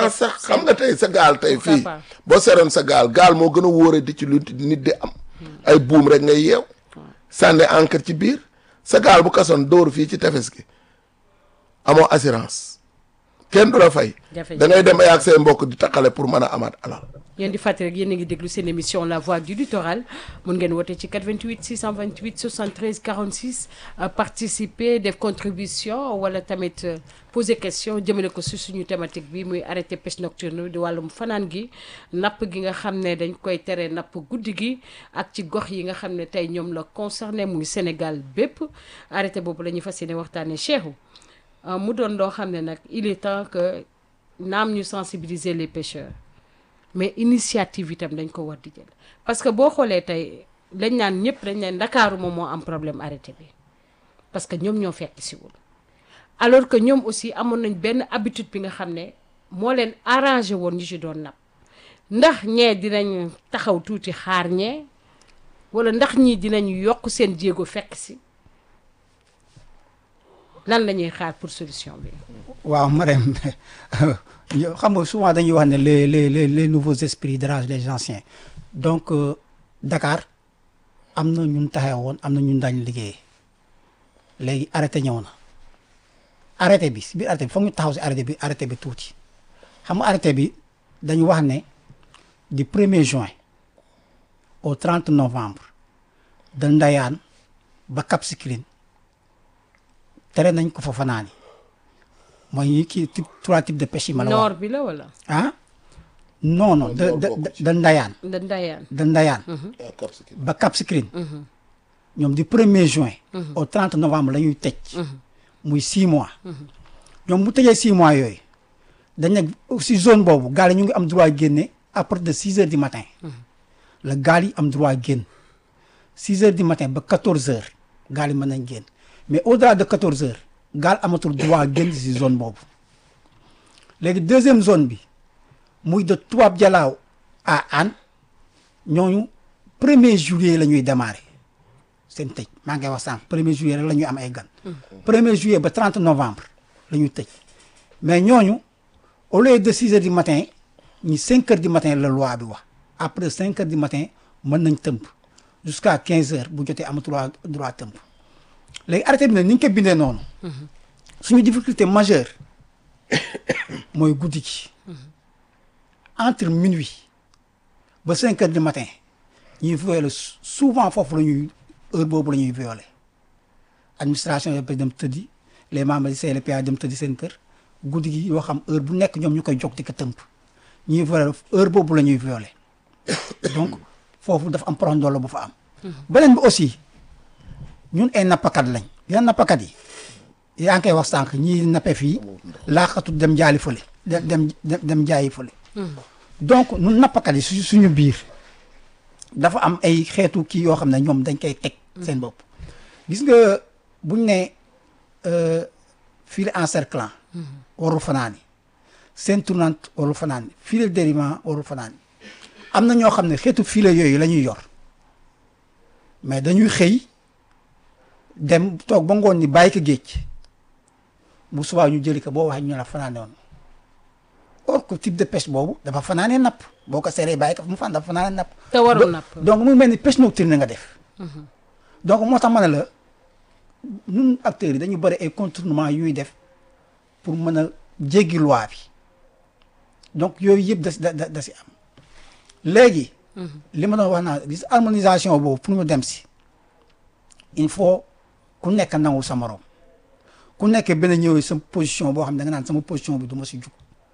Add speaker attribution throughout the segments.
Speaker 1: assurance sax xam nga tey sa gaal tey fii boo seroon sa gaal moo gën a wóore di ci lu nit di am ay buum rek ngay yeew sànni encre ci biir sa gaal bu kasoon dóoru fii ci tefes gi amoo assurance kenn du la fay da ngay dem ay ak say mbokk di taqale pour mën a amaat alal
Speaker 2: yéen di fàttali rek yéen a ngi déglu seen émission La Voix du Littoral mun ngeen woote ci 88 628 73 46 participer def contribution wala tamit poser question jëmale ko si suñu thématique bi muy arrêté pêche nocturne di wàllum fanaan gi napp gi nga xam ne dañ koy tere napp guddi gi ak ci gox yi nga xam ne tey ñoom la concerné muy Sénégal bépp arrêté boobu la ñuy fas yéene waxtaanee Cheikhou mu doon loo xam ne nag il est temps que naam ñu sensibiliser les pêcheurs mais initiative itam dañ ko war di jël parce que boo xoolee tey dañ naan ñëpp dañ ne Ndakaaru moom moo am problème arrêté bi parce que ñoom ñoo fekk si wul alors que ñoom aussi amoon nañ benn habitude bi nga xam ne moo leen arrangé woon ñu ci doon napp ndax ñee dinañ taxaw tuuti xaar ñee wala ndax ñii dinañ yokk seen jéego fekk si lan la ñuy xaar pour solution bi.
Speaker 3: waaw Marème xam nga souvent dañuy wax ne les nouveaux esprits dérangent les anciens donc Dakar am na ñun taxee woon am na ñun daañu liggéeyee léegi arrêté ñëw na arrêté bi si biir arrêté bi foog ñu taxaw si arrêté bi tuuti xam nga arrêté bi dañu wax ne du 1er juin au 30 novembre de Ndayane ba Cap Skirring tere nañ ko fa fanaani mooy ñi kii trois types de pêche yi ma la wax.
Speaker 2: nord bi la wala.
Speaker 3: ah non non de Ndayane. de Ndayane. ba Cap Skirring. ñoom du 1er juin. au 30 novembre la ñuy tëj. muy 6 mois. ñoom bu tëjee 6 mois yooyu dañ ne si zone boobu gaal yi ñu ngi am droit génne à partir de 6 heures du matin. la gaal yi am droit génn 6 heures du matin ba 14 heures gaal yi mën nañ génn mais au-delà de 14 heures. gaal amatul droit génn si zone boobu léegi deuxième zone bi muy de Toubab Dialaw à Hann ñooñu 1er juillet la ñuy démarrer seen tëj maa ngi wax sànq 1er juillet rek la ñuy am ay gan. 1er juillet ba 30 novembre la ñuy tëj mais ñooñu au lieu de 6 heures du matin ñi 5 heures du matin la loi bi wax après 5 heures du matin mën nañ tëmp jusqu'à 15 heures bu jotee amatul droit tëmp. léegi arrêté bi nag ni ñu ko bindee noonu suñu difficulté majeure mooy guddi gi entre minuit ba 5 heures du matin ñuy violer souvent foofu la ñuy heure boobu la ñuy violer administration yi dem tëddi les membres du CLPA dem tëddi seen kër guddi gi yoo xam heure bu nekk ñoom ñu koy jog di ko tëmp ñuy violer heure boobu la ñuy violer donc foofu dafa am prox ndolla bu fa am beneen bi aussi ñun ay nappakat lañ yan nappakat yi yaa ngi koy wax sànq ñii nappe fii laaxatu dem jaali fële dem jaayi fële donc ñun nappakat yi suñu biir dafa am ay xeetu kii yoo xam ne ñoom dañ koy teg seen bopp gis nga buñ ne filet encerclant warul fanaani seen tournante warul fanaani filet dérivant warul fanaani am na ñoo xam ne xeetu filet yooyu la ñuy yor mais dañuy xëy dem toog ba ngoon ni bàyyi ko géej bu subaa ñu jëli ko boo waxee ñu la fanaane woon or que type de pêche boobu dafa fanaanee napp boo ko seeree bàyyi ko mu fan dafa fanaanee napp.
Speaker 2: te warul napp
Speaker 3: donc mu mel ni pêche nocturne nga def. donc moo tax ma ne la ñun acteurs yi dañu bëri ay contournement yuy def pour mën a jéggi loi bi donc yooyu yëpp da si am léegi. li ma doon wax naa gis harmonisation boobu pour ñu dem si il faut. ku nekk nangu sa morom ku nekk benn ñëwee sa position boo xam ne da nga naan sama position bi du ma si jug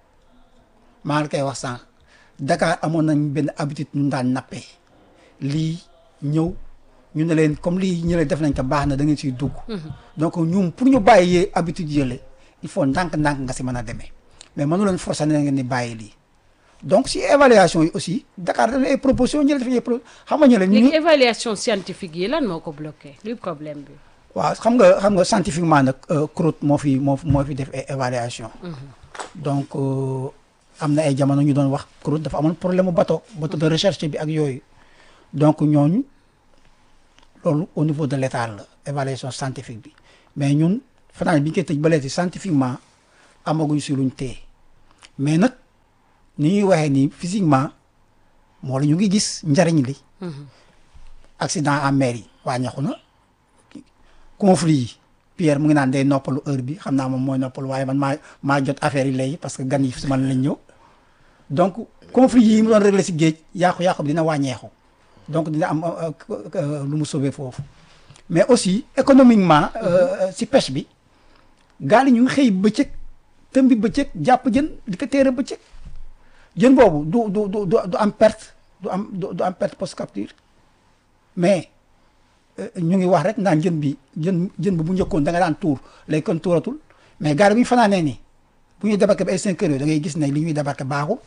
Speaker 3: maa ngi koy wax sànq Dakar amoon nañ benn habitude ñu daan nappee lii ñëw ñu ne leen comme lii ñu leen def nañ ko baax na da ngeen siy dugg. donc ñun pour ñu bàyyi habitude yële il faut ndànk-ndànk nga si mën a demee mais mënu leen forcer ne ngeen ni bàyyi lii donc si évaluation yi aussi Dakar dafa ay proposition ñu def ay xam nga ñu leen.
Speaker 2: léegi évaluation scientifique yi lan moo ko bloqué luy problème bi.
Speaker 3: waaw xam nga scientifiquement nag CROT moo fi def ay évaluation donc am na ay jamono ñu doon wax CROT dafa amoon problème mu bateau de recherche bi ak yooyu donc ñooñu loolu au niveau de l'état la évaluation scientifique bi mais ñun fanaan bi ñu koy tëj ba léegi scientifiquement amaguñ si luñ téye mais nag ni ñuy waxee nii physiquement moo la ñu ngi gis njariñ li accident en mer yi wàññeeku na conflit yi Pierre mu ngi naan day noppalu heure bi xam naa moom mooy noppalu waaye man maa jot affaire yi léegi parce que gan yi si man lañ ñëw donc conflit yi mu doon réglé si géej yàqu-yàqu bi dina wàññeeku donc dina am lu mu sauvé foofu mais aussi économiquement si pêche bi gaal yi ñu ngi xëy bëccëg tëmbi bëccëg jàpp jën di ko téere bëccëg jën boobu du am perte du am perte post capture mais ñu ngi wax rek naan jën bi bu njëkkoon da nga daan tuur léegi kon tuuratul mais gaal bu ñu fanaanee nii bu ñuy débarqué ba ay 5 heures yooyu da ngay gis ne li ñuy débarqué baaxul.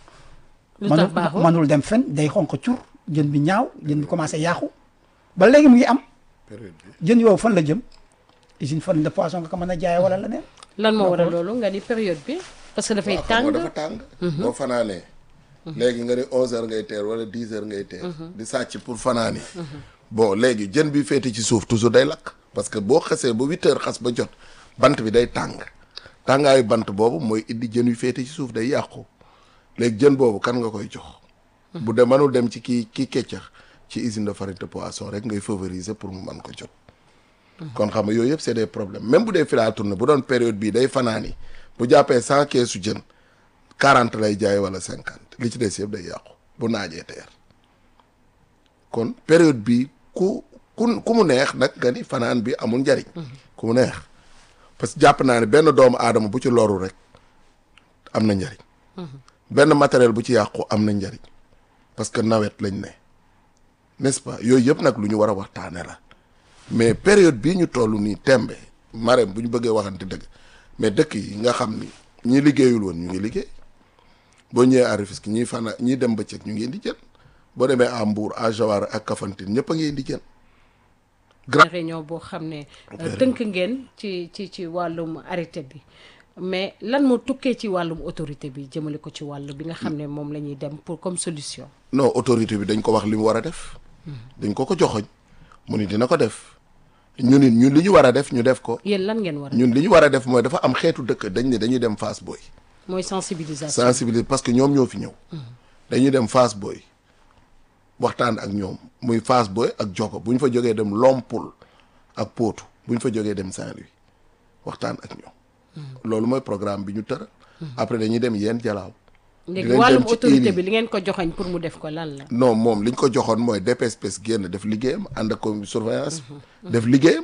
Speaker 3: manul dem fen day xonq cur jën bi ñaaw jën bi commencé yàqu ba léegi mu ngi am. jën yooyu fan la jëm usine farine de poisson nga ko mën a jaay wala leneen.
Speaker 2: lan moo waral loolu nga ni période bi parce que dafay tàng
Speaker 1: dafa tàng. boo fanaanee. léegi nga ni 11h ngay teer wala 10h ngay teer. di sàcc pour fanaani. bon léegi jën bi féete ci suuf toujours day lakk parce que boo xasee ba 8h xas ba jot bant bi day tàng tàngaayu bant boobu mooy indi jën yu féete ci suuf day yàqu léegi jën boobu kan nga koy jox. bu dee mënul dem ci kii keccax ci usine de farine de poisson rek ngay favoriser pour mu mën ko jot. kon xam nga yooyu yëpp c'est des problèmes même bu dee fil à tourner bu doon période bii day fanaani bu jàppee 100 keesu jën 40 lay jaay wala 50 li ci des yëpp day yàqu bu naajee teer kon période bi ku mu neex nag nga ni fanaan bi amul njariñ ku mu neex parce que jàpp naa ne benn doomu aadama bu ci loru rek am na njariñ benn matériel bu ci yàqu am na njariñ parce que nawet lañ ne n'est-ce pas yooyu yëpp nag lu ñu war a waxtaane la mais période bii ñu toll nii tembe marème bu ñu bëggee waxante dëgg mais dëkk yi nga xam ni ñi liggéeyul woon ñu ngi liggéey boo ñëwee à Rufisque ñii dem bëccëg ñu ngi indi jën boo demee à Mbour à Joal ak Kafountine ñëpp a ngi indi jën.
Speaker 2: réunion boo xam ne tënk ngeen ci wàllum arrêté bi mais lan moo tukkee ci wàllum autorité bi jëmale ko ci wàll bi nga xam ne moom la ñuy dem pour comme solution.
Speaker 1: non autorité bi dañ ko wax li mu war a def. dañ ko joxoñ mu ni dina ko def ñun li ñu war a def ñu def ko.
Speaker 2: yéen lan ngeen war a
Speaker 1: ñun li ñu war a def mooy dafa am xeetu dëkk dañ ne dañuy dem Fass Boye.
Speaker 2: mooy sensibilisation
Speaker 1: parce que ñoom ñoo fi ñëw. dañuy dem Fass Boye waxtaan ak ñoom muy Fass Boye ak Diogo bu ñu fa jógee dem Lompoul ak Potou bu ñu fa jógee dem Saint-Louis waxtaan ak ñoom. loolu mooy programme bi ñu tëral. après dañuy dem yeen Jalaaw.
Speaker 2: léegi wàllum autorité bi li ngeen ko joxoñ pour mu def ko lan la.
Speaker 1: non moom li ñu ko joxoon mooy DPSPS génn def liggéeyam ànd ak surveillance. def liggéeyam.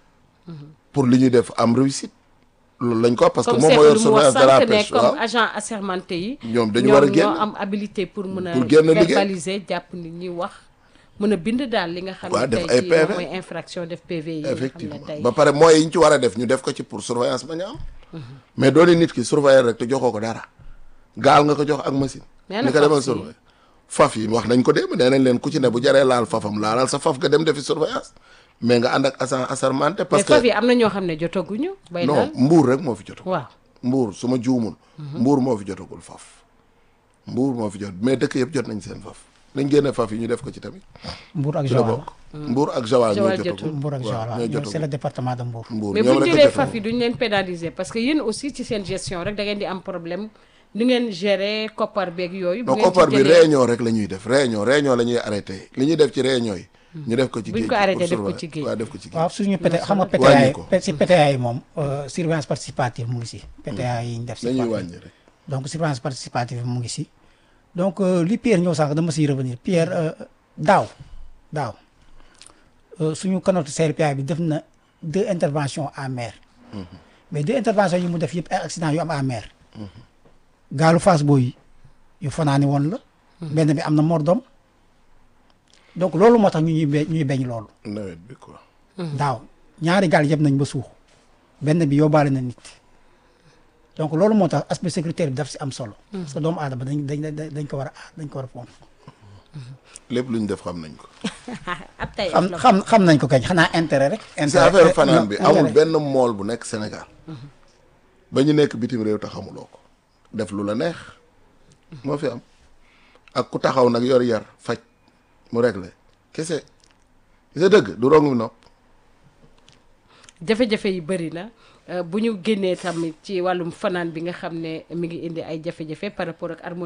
Speaker 1: pour li ñuy def am réussite. loolu lañ ko parce que moom moo yor surveillance de la pêche
Speaker 2: comme agent assermenté yi.
Speaker 1: ñoom dañu war a génn
Speaker 2: ñoo am habilité pour mën a verbaliser jàpp nit ñi wax. mën a bind daal li nga xam ne
Speaker 1: def ay PV
Speaker 2: mooy infraction def PV yi.
Speaker 1: effectivement ba pare mooy yi ñu ci war a def ñu def ko ci pour surveillance ba ñu am. mais dooni nit ki surveiller rek te joxoo ko dara. gaal nga ko jox ak machine. ni ko demal surveiller faf yi wax nañ ko démb nee nañ leen ku ci ne bu jaree laal fafam laalal sa faf nga dem defi surveillance mais nga ànd ak agent assermenté. parce que
Speaker 2: mais faf yi am na ñoo xam ne jotaguñu. bay
Speaker 1: non Mbuur rek moo fi jotagul.
Speaker 2: waaw
Speaker 1: Mbuur su ma juumul. Mbuur moo fi jotagul faf. Mbuur moo fi jot mais dëkk yëpp jot nañ seen faf nañ génne faf yi ñu def ko ci tamit.
Speaker 3: Mbuur ak Joal
Speaker 1: Mbuur ak Joal ñoo jotagul.
Speaker 3: Mbuur ak Joal c'est le département de Mbuur.
Speaker 2: mais bu ñu jëlee faf yi duñ leen pénaliser parce que yéen aussi ci seen gestion rek da ngeen di am problème. ni ngeen gérer koppar beeg yooyu. bu ngeen ci
Speaker 1: koppar bi réunion rek la ñuy def réunion la ñuy arrêté li ñuy def ci réunion yi. ñu def ko ci géej
Speaker 2: bu ñu ko arrêté def ko ci géej
Speaker 1: waaw def ko ci géej.
Speaker 3: waaw suñu PTA xam nga PTA si PTA yi moom surveillance participative mu ngi si. PTA yi ñu def si
Speaker 1: dañuy wàññi rek.
Speaker 3: donc surveillance participative mu ngi si. donc li Pierre ñëw sànq dama siy revenir Pierre daaw suñu canot CRPA bi def na 2 interventions en mer. mais 2 interventions yi mu def yëpp ay accident yu am en mer. gaalu Fass Boye yu fanaani woon la. benn bi am na mort d'homme donc loolu moo tax ñuy beñ loolu.
Speaker 1: nawet bi quoi.
Speaker 3: daaw ñaari gaal yëpp nañ ba suux benn bi yóbbaale na nit donc loolu moo tax aspect sécuritaire bi daf si am solo. parce que doomu aadama dañ ko war a aar dañ ko war a fonk.
Speaker 1: lépp lu ñu def xam nañ ko.
Speaker 2: ab tey
Speaker 3: xam nañ ko kañ xanaa intérêt rek.
Speaker 1: intérêt affaire fanaan bi amul benn mool bu nekk Sénégal. ba ñu nekk bitim réew te xamuloo ko. def lu la neex moo fi am ak ku taxaw nag yor yar faj mu réglé kese gis dëgg du rongu nopp.
Speaker 2: jafe-jafe yi bëri na bu ñu génnee tamit ci wàllum fanaan bi nga xam ne mi ngi indi ay jafe-jafe par rapport ak